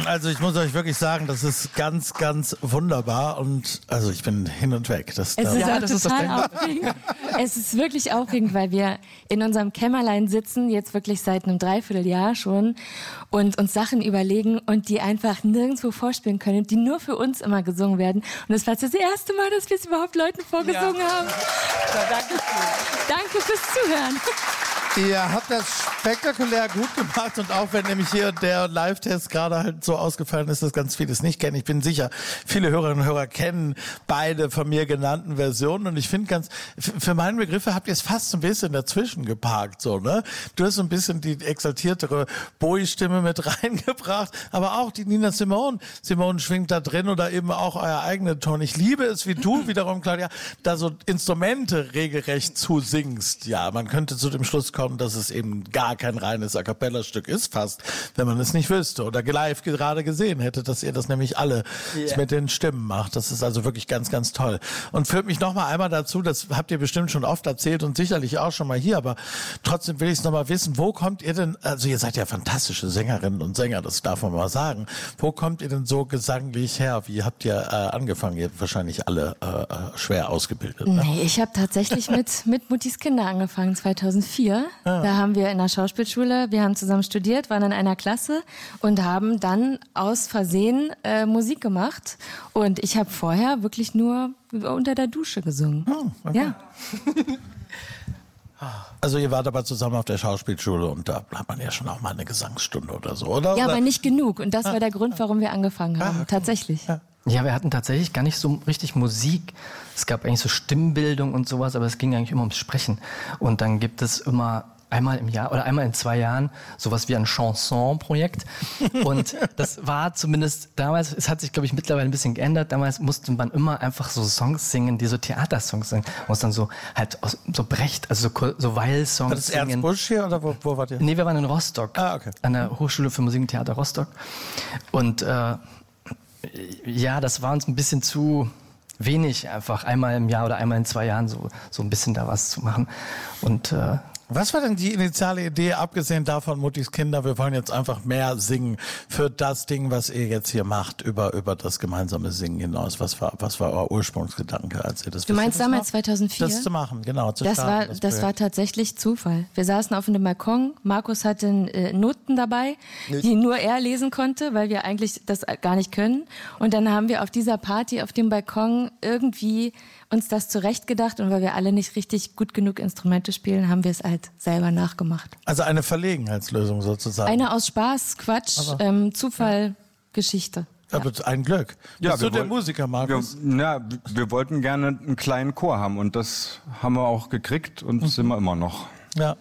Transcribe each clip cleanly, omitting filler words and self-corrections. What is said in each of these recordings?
Also ich muss euch wirklich sagen, das ist ganz, ganz wunderbar und also ich bin hin und weg. Es ist total aufregend. Es ist wirklich aufregend, weil wir in unserem Kämmerlein sitzen, jetzt wirklich seit einem Dreivierteljahr schon und uns Sachen überlegen und die einfach nirgendwo vorspielen können, die nur für uns immer gesungen werden. Und das war das erste Mal, dass wir es überhaupt Leuten vorgesungen haben. Ja, Danke fürs Zuhören. Ihr habt das spektakulär gut gemacht und auch wenn nämlich hier der Live-Test gerade halt so ausgefallen ist, dass ganz vieles nicht kennen. Ich bin sicher, viele Hörerinnen und Hörer kennen beide von mir genannten Versionen und ich finde für meine Begriffe habt ihr es fast ein bisschen dazwischen geparkt, so, ne? Du hast so ein bisschen die exaltiertere Bowie-Stimme mit reingebracht, aber auch die Nina Simone. Simone schwingt da drin oder eben auch euer eigener Ton. Ich liebe es, wie du wiederum, Claudia, da so Instrumente regelrecht zusingst. Ja, man könnte zu dem Schluss kommen, dass es eben gar kein reines A Cappella-Stück ist fast, wenn man es nicht wüsste oder live gerade gesehen hätte, dass ihr das nämlich alle mit den Stimmen macht. Das ist also wirklich ganz, ganz toll. Und führt mich noch mal einmal dazu, das habt ihr bestimmt schon oft erzählt und sicherlich auch schon mal hier, aber trotzdem will ich es noch mal wissen, wo kommt ihr denn, also ihr seid ja fantastische Sängerinnen und Sänger, das darf man mal sagen, wo kommt ihr denn so gesanglich her? Wie habt ihr angefangen? Ihr habt wahrscheinlich alle schwer ausgebildet. Ne? Nee, ich habe tatsächlich mit Muttis Kinder angefangen, 2004. Da haben wir in der Schauspielschule, wir haben zusammen studiert, waren in einer Klasse und haben dann aus Versehen Musik gemacht. Und ich habe vorher wirklich nur unter der Dusche gesungen. Oh, okay. Ja. Also ihr wart aber zusammen auf der Schauspielschule und da hat man ja schon auch mal eine Gesangsstunde oder so, oder? Ja, oder? aber nicht genug. Und das war der Grund, warum wir angefangen haben, tatsächlich. Ja, wir hatten tatsächlich gar nicht so richtig Musik. Es gab eigentlich so Stimmbildung und sowas, aber es ging eigentlich immer ums Sprechen. Und dann gibt es immer einmal im Jahr oder einmal in 2 Jahren sowas wie ein Chanson-Projekt. Und das war zumindest damals, es hat sich, glaube ich, mittlerweile ein bisschen geändert. Damals musste man immer einfach so Songs singen, die so Theatersongs sind. Man muss dann so halt so Brecht, also so Weil-Songs war das singen. Ernst Busch hier oder wo wart ihr? Nee, wir waren in Rostock. Okay. An der Hochschule für Musik und Theater Rostock. Und ja, das war uns ein bisschen zu wenig, einfach einmal im Jahr oder einmal in 2 Jahren so ein bisschen da was zu machen. Und was war denn die initiale Idee, abgesehen davon, Muttis Kinder, wir wollen jetzt einfach mehr singen für das Ding, was ihr jetzt hier macht, über das gemeinsame Singen hinaus? Was war euer Ursprungsgedanke, als ihr das Du meinst damals 2004? Das zu machen, genau. Das war tatsächlich Zufall. Wir saßen auf dem Balkon, Markus hatte Noten dabei, die nur er lesen konnte, weil wir eigentlich das gar nicht können. Und dann haben wir auf dieser Party auf dem Balkon irgendwie uns das zurechtgedacht und weil wir alle nicht richtig gut genug Instrumente spielen, haben wir es halt selber nachgemacht. Also eine Verlegenheitslösung sozusagen. Eine aus Spaß, Quatsch, Zufall, Geschichte. Aber ein Glück. Ja, Bist du der Musiker, Markus? Wir wollten gerne einen kleinen Chor haben und das haben wir auch gekriegt und sind wir immer noch. Ja.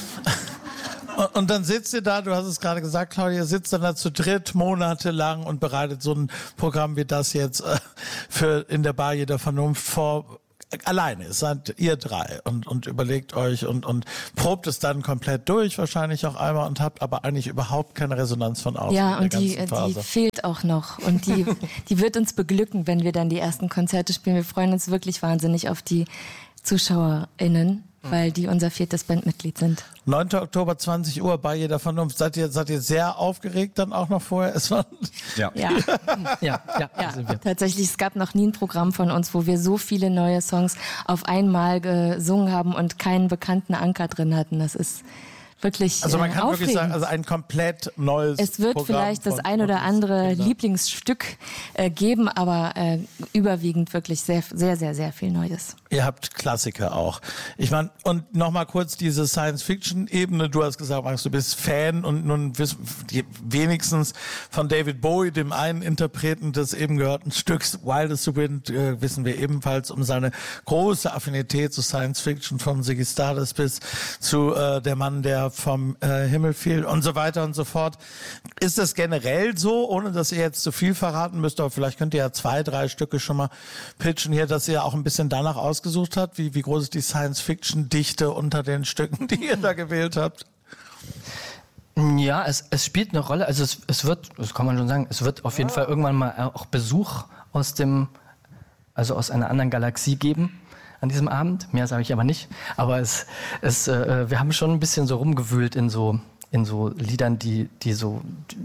Und dann sitzt ihr da, du hast es gerade gesagt, Claudia, sitzt dann da zu dritt monatelang und bereitet so ein Programm wie das jetzt für in der Bar jeder Vernunft vor. Alleine, seid ihr 3 und überlegt euch und probt es dann komplett durch, wahrscheinlich auch einmal und habt aber eigentlich überhaupt keine Resonanz von außen. Ja, und die fehlt auch noch und die wird uns beglücken, wenn wir dann die ersten Konzerte spielen. Wir freuen uns wirklich wahnsinnig auf die ZuschauerInnen, weil die unser 4. Bandmitglied sind. 9. Oktober, 20 Uhr, bei jeder Vernunft. Seid ihr sehr aufgeregt dann auch noch vorher? Ja. Ja, tatsächlich, es gab noch nie ein Programm von uns, wo wir so viele neue Songs auf einmal gesungen haben und keinen bekannten Anker drin hatten. Das ist wirklich Also man kann aufregend. wirklich sagen, also ein komplett neues Es wird Programm vielleicht das ein oder andere Lieblingsstück geben, aber überwiegend wirklich sehr, sehr, sehr, sehr viel Neues. Ihr habt Klassiker auch. Ich meine, und nochmal kurz diese Science-Fiction-Ebene. Du hast gesagt, Max, du bist Fan und nun wissen wenigstens von David Bowie, dem einen Interpreten des eben gehörten Stücks Wildest Wind, wissen wir ebenfalls um seine große Affinität zu Science-Fiction, von Ziggy Stardust bis zu Der Mann, der vom Himmel fiel und so weiter und so fort. Ist das generell so, ohne dass ihr jetzt zu viel verraten müsst, aber vielleicht könnt ihr ja 2, 3 Stücke schon mal pitchen hier, dass ihr auch ein bisschen danach ausgesucht habt? Wie groß ist die Science-Fiction-Dichte unter den Stücken, die ihr da gewählt habt? Ja, es spielt eine Rolle. Also es wird, das kann man schon sagen, es wird auf jeden Fall irgendwann mal auch Besuch aus einer anderen Galaxie geben an diesem Abend. Mehr sage ich aber nicht. Aber wir haben schon ein bisschen so rumgewühlt in so Liedern, die so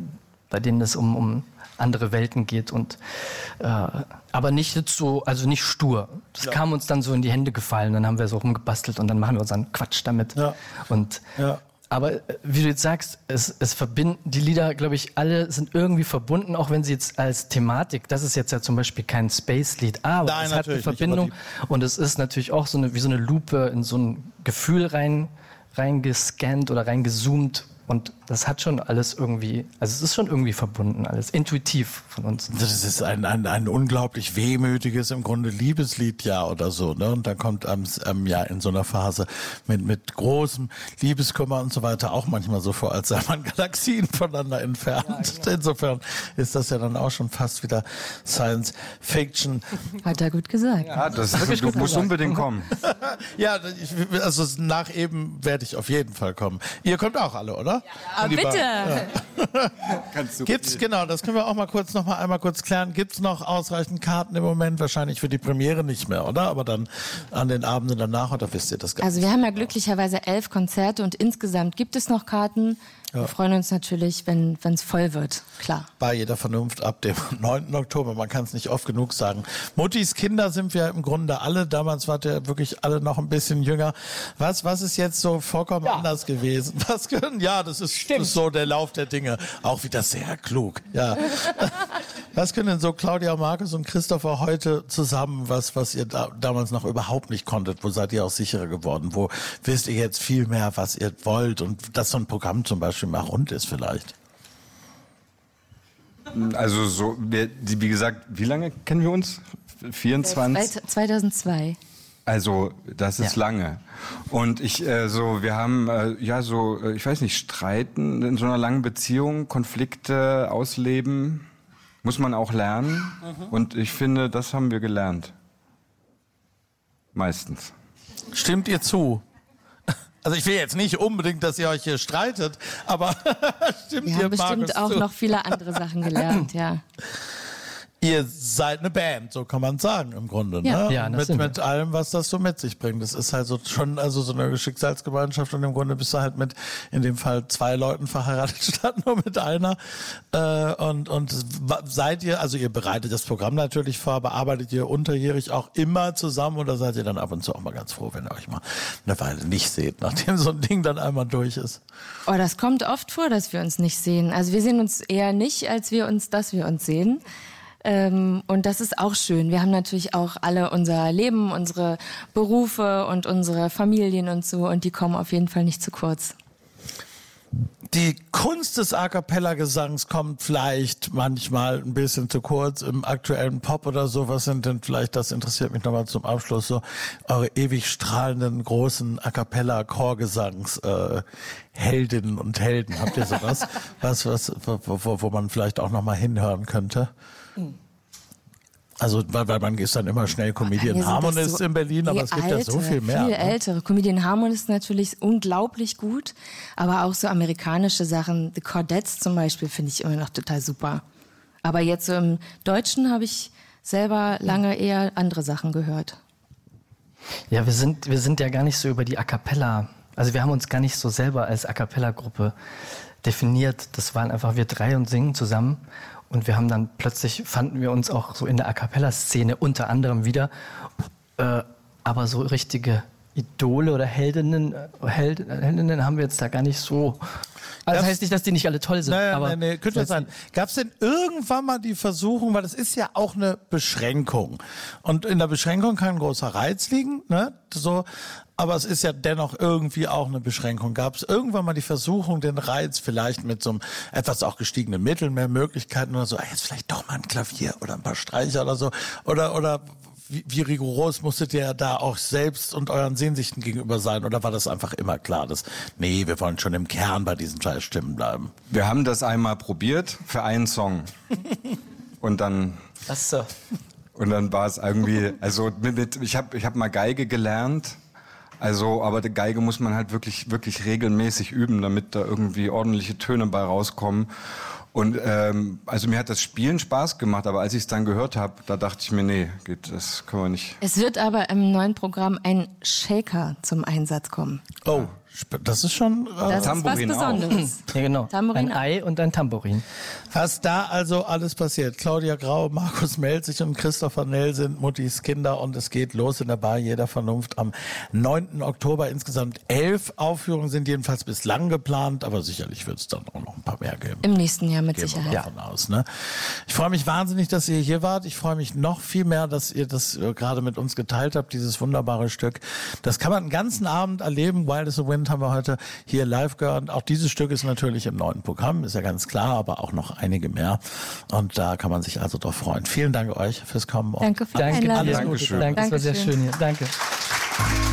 bei denen es um andere Welten geht und aber nicht so, also nicht stur. Das kam uns dann so in die Hände gefallen, dann haben wir so rumgebastelt und dann machen wir unseren Quatsch damit. Ja. Und aber wie du jetzt sagst, es verbinden die Lieder, glaube ich, alle sind irgendwie verbunden, auch wenn sie jetzt als Thematik, das ist jetzt ja zum Beispiel kein Space-Lied, aber es hat eine Verbindung und es ist natürlich auch wie so eine Lupe in so ein Gefühl reingescannt oder reingezoomt. Und das hat schon alles irgendwie, also es ist schon irgendwie verbunden, alles intuitiv von uns. Das ist ein unglaublich wehmütiges, im Grunde Liebeslied oder so, ne? Und dann kommt in so einer Phase mit großem Liebeskummer und so weiter auch manchmal so vor, als sei man Galaxien voneinander entfernt. Ja, genau. Insofern ist das ja dann auch schon fast wieder Science Fiction. Hat er gut gesagt. Ja, du musst unbedingt kommen. Ja, also nach eben werde ich auf jeden Fall kommen. Ihr kommt auch alle, oder? Ja, bitte. Ja. Gibt's, genau, das können wir auch einmal kurz klären. Gibt's noch ausreichend Karten im Moment? Wahrscheinlich für die Premiere nicht mehr, oder? Aber dann an den Abenden danach, oder wisst ihr das gar nicht? Also wir haben ja glücklicherweise 11 Konzerte und insgesamt gibt es noch Karten. Wir freuen uns natürlich, wenn es voll wird, klar. Bei jeder Vernunft ab dem 9. Oktober, man kann es nicht oft genug sagen. Muttis Kinder sind wir im Grunde alle, damals wart ihr wirklich alle noch ein bisschen jünger. Was ist jetzt so vollkommen anders gewesen? Das ist so der Lauf der Dinge. Auch wieder sehr klug, ja. Was können denn so Claudia, Markus und Christopher heute zusammen, was ihr damals noch überhaupt nicht konntet? Wo seid ihr auch sicherer geworden? Wo wisst ihr jetzt viel mehr, was ihr wollt? Und dass so ein Programm zum Beispiel mal rund ist vielleicht? Also so, wie gesagt, wie lange kennen wir uns? 24? 2002. Also das ist lange. Und wir haben ich weiß nicht, Streiten in so einer langen Beziehung, Konflikte ausleben, muss man auch lernen. Und ich finde, das haben wir gelernt. Meistens. Stimmt ihr zu? Also ich will jetzt nicht unbedingt, dass ihr euch hier streitet, aber stimmt ihr, Markus, bestimmt auch noch viele andere Sachen gelernt, ja. Ihr seid eine Band, so kann man sagen im Grunde, ja. ne? Ja, mit allem, was das so mit sich bringt. Das ist halt so so eine Schicksalsgemeinschaft und im Grunde bist du halt mit, in dem Fall 2 Leuten verheiratet statt nur mit einer. Und seid ihr, also ihr bereitet das Programm natürlich vor, aber arbeitet ihr unterjährig auch immer zusammen oder seid ihr dann ab und zu auch mal ganz froh, wenn ihr euch mal eine Weile nicht seht, nachdem so ein Ding dann einmal durch ist? Oh, das kommt oft vor, dass wir uns nicht sehen. Also wir sehen uns eher nicht, als dass wir uns sehen. Und das ist auch schön. Wir haben natürlich auch alle unser Leben, unsere Berufe und unsere Familien und so, und die kommen auf jeden Fall nicht zu kurz. Die Kunst des A-Cappella-Gesangs kommt vielleicht manchmal ein bisschen zu kurz im aktuellen Pop oder so. Was sind denn vielleicht, das interessiert mich nochmal zum Abschluss, so eure ewig strahlenden, großen A-Cappella-Chorgesangs Heldinnen und Helden? Habt ihr sowas? wo man vielleicht auch nochmal hinhören könnte? Also, weil man ist dann immer schnell Comedian Harmonist so in Berlin, aber es gibt ja so viel mehr. Viel ältere. Comedian Harmonist natürlich unglaublich gut, aber auch so amerikanische Sachen. The Chordettes zum Beispiel finde ich immer noch total super. Aber jetzt so im Deutschen habe ich selber lange eher andere Sachen gehört. Ja, wir sind ja gar nicht so über die A Cappella, also wir haben uns gar nicht so selber als A Cappella-Gruppe definiert. Das waren einfach wir 3 und singen zusammen. Und wir haben dann plötzlich, fanden wir uns auch so in der A-Cappella-Szene unter anderem wieder, aber so richtige Idole oder Heldinnen haben wir jetzt da gar nicht so. Also das heißt nicht, dass die nicht alle toll sind. Aber könnte ja sein. Gab es denn irgendwann mal die Versuchung, weil das ist ja auch eine Beschränkung. Und in der Beschränkung kann ein großer Reiz liegen, ne? So, aber es ist ja dennoch irgendwie auch eine Beschränkung. Gab es irgendwann mal die Versuchung, den Reiz vielleicht mit so einem etwas auch gestiegenen Mitteln, mehr Möglichkeiten oder so, jetzt vielleicht doch mal ein Klavier oder ein paar Streicher oder so, oder wie rigoros musstet ihr da auch selbst und euren Sehnsüchten gegenüber sein? Oder war das einfach immer klar, dass, wir wollen schon im Kern bei diesen 3 Stimmen bleiben? Wir haben das einmal probiert für einen Song. Und dann... Ach so. Und dann war es irgendwie, also ich hab mal Geige gelernt. Also, aber die Geige muss man halt wirklich regelmäßig üben, damit da irgendwie ordentliche Töne bei rauskommen. Und also mir hat das Spielen Spaß gemacht, aber als ich es dann gehört habe, da dachte ich mir, das können wir nicht. Es wird aber im neuen Programm ein Shaker zum Einsatz kommen. Oh, Das ist schon Das Tambourin ist was Besonderes. Ja, genau. Tambourin ein Ei und ein Tambourin. Was da also alles passiert. Claudia Grau, Markus Melzig und Christopher Nell sind Muttis Kinder und es geht los in der Bar Jeder Vernunft am 9. Oktober. Insgesamt 11 Aufführungen sind jedenfalls bislang geplant, aber sicherlich wird es dann auch noch ein paar mehr geben. Im nächsten Jahr mit Gehen wir Sicherheit. mal davon aus, ne? Ich freue mich wahnsinnig, dass ihr hier wart. Ich freue mich noch viel mehr, dass ihr das gerade mit uns geteilt habt, dieses wunderbare Stück. Das kann man den ganzen Abend erleben. Wild as the Wind haben wir heute hier live gehört. Auch dieses Stück ist natürlich im neuen Programm, ist ja ganz klar, aber auch noch einige mehr. Und da kann man sich also drauf freuen. Vielen Dank euch fürs Kommen. Danke für die Danke, Einladung. alles Dankeschön. Gute. Danke, es war sehr Dankeschön. schön hier. Danke.